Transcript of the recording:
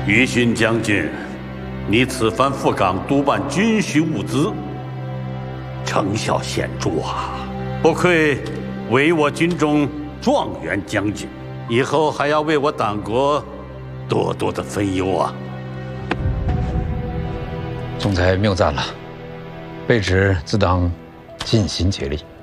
于勋将军，你此番赴港督办军需物资，成效显著啊！不愧为我军中状元将军，以后还要为我党国多多的分忧啊！ 总裁谬赞了，卑职自当尽心竭力。